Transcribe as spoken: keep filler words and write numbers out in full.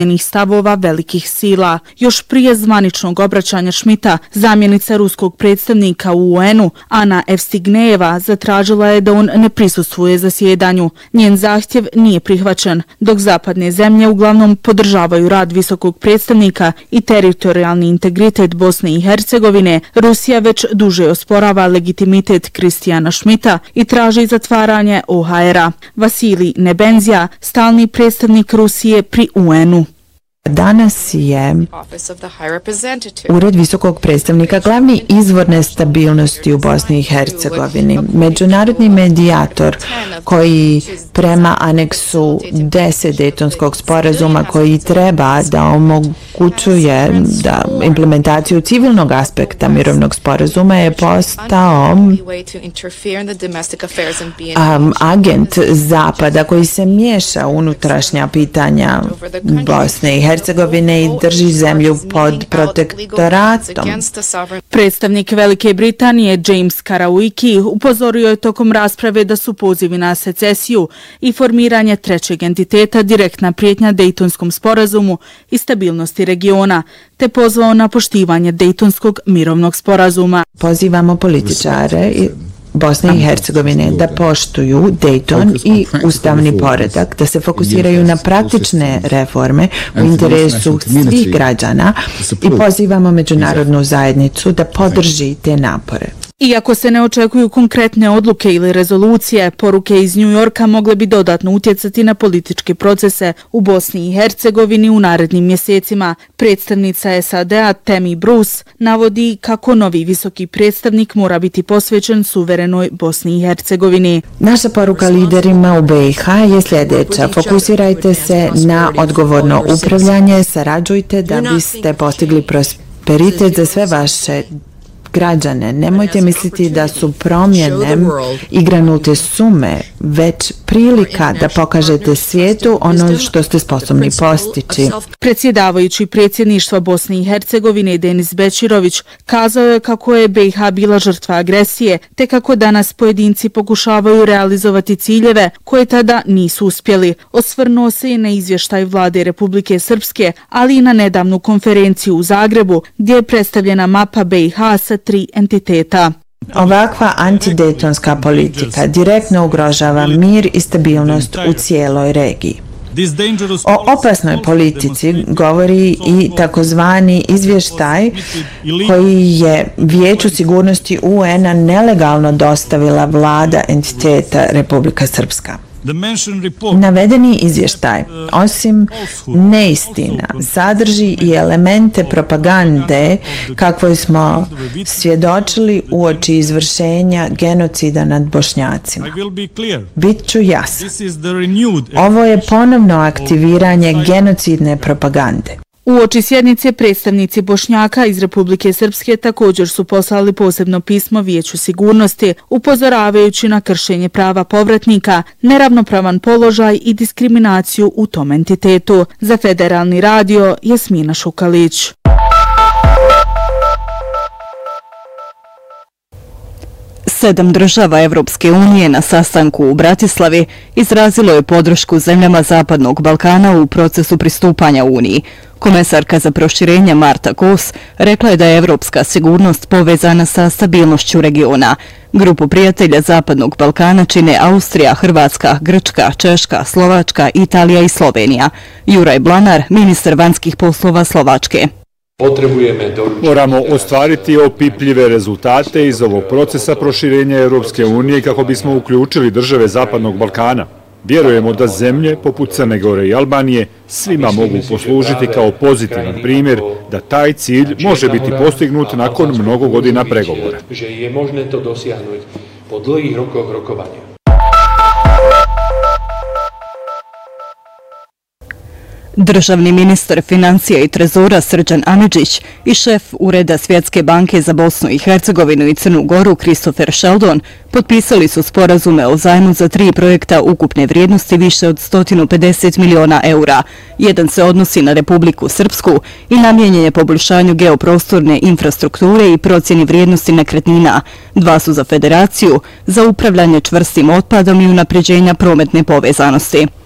stavova velikih sila. Još prije zvaničnog obraćanja Schmidta, zamjenica ruskog predstavnika u U N-u Ana Evstignejeva zatražila je da on ne prisustvuje zasjedanju. Njen zahtjev nije prihvaćen, dok zapadne zemlje uglavnom podržavaju rad visokog predstavnika i teritorijalni integritet Bosne i Hercegovine. Rusija već duže osporava legitimitet Kristijana Schmidta i traži zatvaranje O H R-a. Vasilij Nebenzija, stalni predstavnik Rusije pri U N-u. Danas je Ured visokog predstavnika glavni izvor nestabilnosti u Bosni i Hercegovini. Međunarodni medijator koji prema aneksu deset Dejtonskog sporazuma koji treba da omogućuje da implementaciju civilnog aspekta mirovnog sporazuma je postao um, agent Zapada koji se miješa u unutrašnja pitanja Bosne i Hercegovine i drži zemlju pod protektoratom. Predstavnik Velike Britanije James Karawicki upozorio je tokom rasprave da su pozivi na secesiju i formiranje trećeg entiteta direktna prijetnja Dejtonskom sporazumu i stabilnosti regiona, te pozvao na poštivanje Dejtonskog mirovnog sporazuma. Pozivamo političare i Bosne i Hercegovine da poštuju Dejton i ustavni poredak, da se fokusiraju na praktične reforme u interesu svih građana i pozivamo međunarodnu zajednicu da podrži te napore. Iako se ne očekuju konkretne odluke ili rezolucije, poruke iz New Yorka mogle bi dodatno utjecati na političke procese u Bosni i Hercegovini u narednim mjesecima. Predstavnica S A D-a Tammy Bruce navodi kako novi visoki predstavnik mora biti posvećen suverenoj Bosni i Hercegovini. Naša poruka liderima u B i H je sljedeća. Fokusirajte se na odgovorno upravljanje, sarađujte da biste postigli prosperitet za sve vaše građane. Nemojte misliti da su promjene igranute sume, već prilika da pokažete svijetu ono što ste sposobni postići. Predsjedavajući predsjedništva Bosne i Hercegovine Denis Bečirović kazao je kako je B i H bila žrtva agresije, te kako danas pojedinci pokušavaju realizovati ciljeve koje tada nisu uspjeli. Osvrnuo se i na izvještaj vlade Republike Srpske, ali i na nedavnu konferenciju u Zagrebu, gdje je predstavljena mapa B i H sa tri entiteta. Ovakva antidejtonska politika direktno ugrožava mir i stabilnost u cijeloj regiji. O opasnoj politici govori i takozvani izvještaj koji je Vijeću sigurnosti U N-a nelegalno dostavila vlada entiteta Republika Srpska. Navedeni izvještaj, osim neistina, sadrži i elemente propagande kakvoj smo svjedočili uoči izvršenja genocida nad Bošnjacima. Bit ću jasan. Ovo je ponovno aktiviranje genocidne propagande. Uoči sjednice predstavnici Bošnjaka iz Republike Srpske također su poslali posebno pismo Vijeću sigurnosti, upozoravajući na kršenje prava povratnika, neravnopravan položaj i diskriminaciju u tom entitetu. Za Federalni radio Jasmina Šukalić. Sedam država Evropske unije na sastanku u Bratislavi izrazilo je podršku zemljama Zapadnog Balkana u procesu pristupanja Uniji. Komesarka za proširenje Marta Kos rekla je da je evropska sigurnost povezana sa stabilnošću regiona. Grupu prijatelja Zapadnog Balkana čine Austrija, Hrvatska, Grčka, Češka, Slovačka, Italija i Slovenija. Juraj Blanar, ministar vanjskih poslova Slovačke. Moramo ostvariti opipljive rezultate iz ovog procesa proširenja Europske unije kako bismo uključili države Zapadnog Balkana. Vjerujemo da zemlje poput Crne Gore i Albanije svima mogu poslužiti kao pozitivan primjer da taj cilj može biti postignut nakon mnogo godina pregovora. Državni ministar financija i trezora Srđan Amidžić i šef Ureda Svjetske banke za Bosnu i Hercegovinu i Crnu Goru Christopher Sheldon potpisali su sporazume o zajmu za tri projekta ukupne vrijednosti više od sto pedeset miliona eura. Jedan se odnosi na Republiku Srpsku i namijenjen je poboljšanju geoprostorne infrastrukture i procjeni vrijednosti nekretnina. Dva su za federaciju, za upravljanje čvrstim otpadom i unapređenja prometne povezanosti.